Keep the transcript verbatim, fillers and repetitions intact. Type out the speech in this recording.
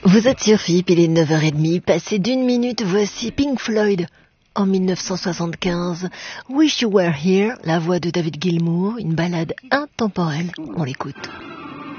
Vous êtes sur F I P, il est neuf heures trente, passé d'une minute, voici Pink Floyd. En mille neuf cent soixante-quinze, Wish You Were Here, la voix de David Gilmour, une ballade intemporelle, on l'écoute.